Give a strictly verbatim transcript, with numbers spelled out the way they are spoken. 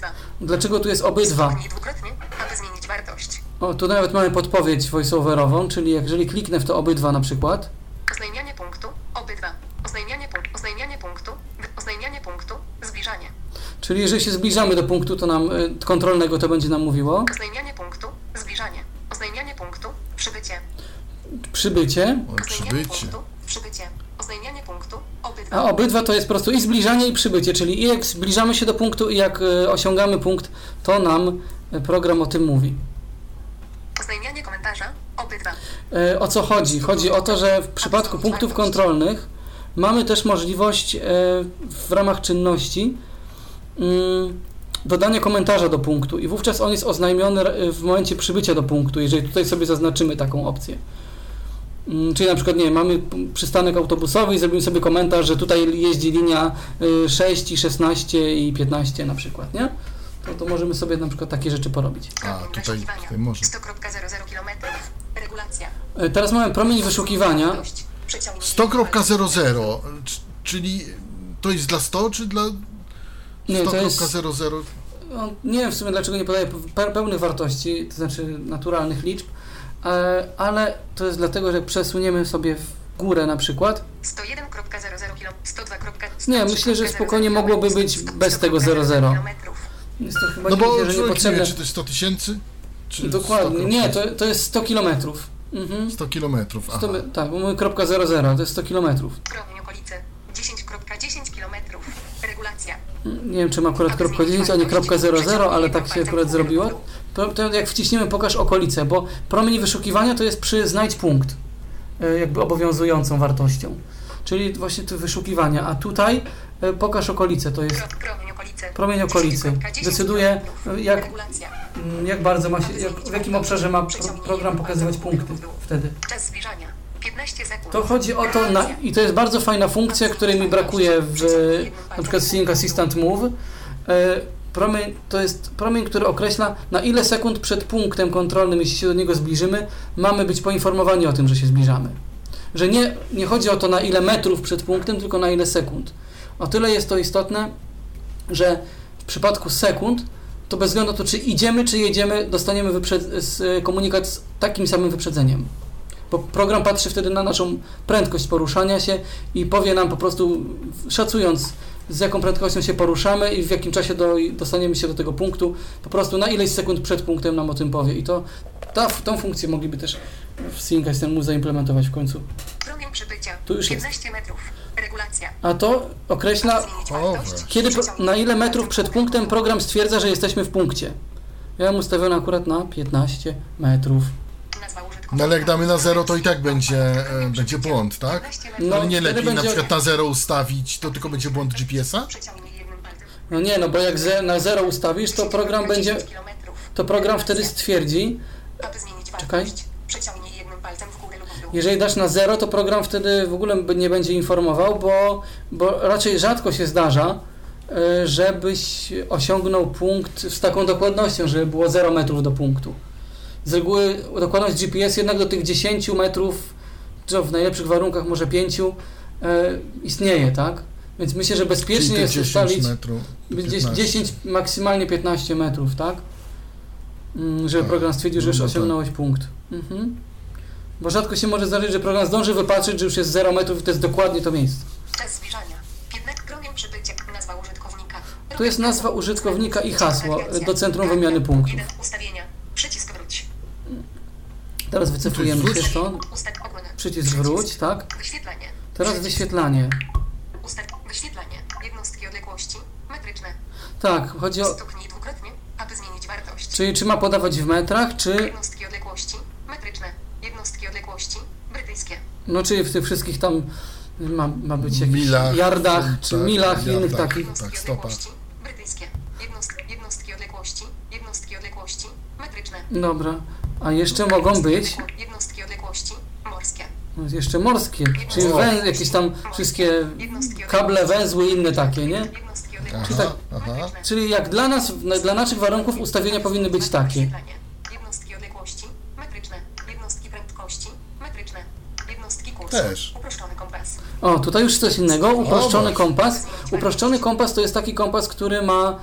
Obydwa. Dlaczego tu jest obydwa? Stuknij dwukrotnie, aby zmienić wartość. O, tu nawet mamy podpowiedź voiceoverową, czyli jeżeli kliknę w to obydwa na przykład. Oznajmianie punktu. Obydwa. Oznajmianie punktu. Oznajmianie punktu. Oznajmianie punktu. Zbliżanie. Czyli jeżeli się zbliżamy do punktu, to nam y, kontrolnego, to będzie nam mówiło. Oznajmianie punktu. Zbliżanie. Oznajmianie punktu. Przybycie. Przybycie. O, Oznajmianie przybycie. punktu. Przybycie. Oznajmianie punktu. Obydwa. A obydwa to jest po prostu i zbliżanie, i przybycie, czyli i jak zbliżamy się do punktu, i jak y, osiągamy punkt, to nam y, program o tym mówi. Oznajmianie komentarza. Obydwa. Y, o co chodzi? Chodzi o to, że w przypadku punktów kontrolnych mamy też możliwość y, w ramach czynności y, dodania komentarza do punktu i wówczas on jest oznajmiony w momencie przybycia do punktu, jeżeli tutaj sobie zaznaczymy taką opcję. Czyli na przykład, nie wiem, mamy przystanek autobusowy i zrobimy sobie komentarz, że tutaj jeździ linia sześć, i szesnaście i piętnaście na przykład, nie? To, to możemy sobie na przykład takie rzeczy porobić. A, tutaj, tutaj może. sto przecinek zero zero kilometrów. Regulacja. Teraz mamy promień wyszukiwania. sto przecinek zero zero, czyli to jest dla sto, czy dla Nie, sto to jest, przecinek zero zero? no, nie wiem w sumie dlaczego nie podaje pe- pełnych wartości, to znaczy naturalnych liczb, ale to jest dlatego, że przesuniemy sobie w górę na przykład. sto jeden przecinek zero zero kilometrów. sto dwa przecinek Nie, myślę, że spokojnie mogłoby być bez tego zero zero. Jest to chyba No bo nie, że człowiek niepotrzebne. nie wie, czy to jest sto tysięcy? Dokładnie, nie, to, to jest sto kilometrów. Mhm. sto kilometrów, aha. sto, tak, bo mówię kropka zero zero, to jest sto kilometrów. Promień okolicy. dziesięć przecinek dziesięć kilometrów. Regulacja. Nie wiem, czy ma akurat kropka dziesięć, a nie kropka zero zero, ale tak się akurat zrobiło. To, to jak wciśniemy pokaż okolice, bo promień wyszukiwania to jest przy znajdź punkt, jakby obowiązującą wartością. Czyli właśnie to wyszukiwanie, a tutaj pokaż okolice, to jest Promień okolicy. promień okolicy. Decyduje jak, jak bardzo ma się, jak, w jakim obszarze ma pro, program pokazywać punkty wtedy. Czas zbliżania. piętnaście sekund. To chodzi o to, na, i to jest bardzo fajna funkcja, której mi brakuje w na przykład Sync Assistant Move. Promień, to jest promień, który określa, na ile sekund przed punktem kontrolnym, jeśli się do niego zbliżymy, mamy być poinformowani o tym, że się zbliżamy. Że nie, nie chodzi o to, na ile metrów przed punktem, tylko na ile sekund. O tyle jest to istotne, że w przypadku sekund, to bez względu na to, czy idziemy, czy jedziemy, dostaniemy wyprzed- z, komunikat z takim samym wyprzedzeniem. Bo program patrzy wtedy na naszą prędkość poruszania się i powie nam po prostu, szacując z jaką prędkością się poruszamy i w jakim czasie do, dostaniemy się do tego punktu, po prostu na ileś sekund przed punktem nam o tym powie. I to ta, tą funkcję mogliby też w Sync Assistant Move zaimplementować w końcu. Promień przybycia. Tu już jest. piętnaście metrów. Regulacja. A to określa, Zmienić O, wartość. kiedy, na ile metrów przed punktem program stwierdza, że jesteśmy w punkcie. Ja mam ustawione akurat na piętnaście metrów. Nazwa użytkownika. No ale jak damy na zero, to i tak będzie, e, będzie błąd, tak? piętnaście No, metrów. Ale nie wtedy lepiej na będzie- przykład na zero ustawić, to tylko będzie błąd G P S a? Przeciągnij jednym palcem. No nie, no bo jak ze, na zero ustawisz, to program będzie, dziesięć kilometrów. to program wtedy stwierdzi, Aby zmienić Czekaj. wartość. Przeciągnij jednym palcem w górę lub w dół. jeżeli dasz na zero, to program wtedy w ogóle nie będzie informował, bo, bo raczej rzadko się zdarza, y, żebyś osiągnął punkt z taką dokładnością, żeby było zero metrów do punktu. Z reguły dokładność G P S jednak do tych dziesięciu metrów, czy w najlepszych warunkach może pięciu, y, istnieje, tak? Więc myślę, że bezpiecznie Czyli te jest dziesięć ustalić metrów, gdzieś piętnaście. dziesięć, maksymalnie piętnaście metrów, tak? Mm, Żeby Tak, program stwierdził, że już no tak. osiągnąłeś punkt. Mhm. Bo rzadko się może zdarzyć, że program zdąży wypatrzeć, że już jest zero metrów i to jest dokładnie to miejsce. Czas zbliżania. piętnaście promień przybycia. Nazwa użytkownika. Tu jest nazwa użytkownika i hasło Nawigacja. do centrum wymiany punktów. jeden. Ustawienia. Przycisk wróć. Teraz wycofujemy się Wróć. stąd. Ustaw ogólne. Przycisk wróć, tak? Wyświetlanie. Teraz Przycisk. wyświetlanie. Ustaw wyświetlanie. Jednostki odległości. Metryczne. Tak, chodzi o... Stuknij dwukrotnie, aby zmienić wartość. Czyli czy ma podawać w metrach, czy... Jednostki odległości. Metryczne. Jednostki odległości. Brytyjskie. No, czyli w tych wszystkich tam ma, ma być jakichś Milach, yardach, tak, czy milach i innych yardach. takich. Jednostki Tak, stopa. odległości. Brytyjskie. Jednostki, jednostki odległości. Jednostki odległości. Metryczne. Dobra. A jeszcze mogą być Jednostki odległości. Morskie. no, jeszcze morskie, czyli O. wę, jakieś tam wszystkie kable, węzły i inne takie, nie? Jednostki Aha, odległości. tak. aha. Czyli jak dla nas, dla naszych warunków ustawienia powinny być takie. Wyświetlanie. Jednostki odległości. Metryczne. Jednostki prędkości. Metryczne. Jednostki kursu. Też. Uproszczony kompas. O, tutaj już coś innego. Uproszczony O, kompas. Uproszczony kompas to jest taki kompas, który ma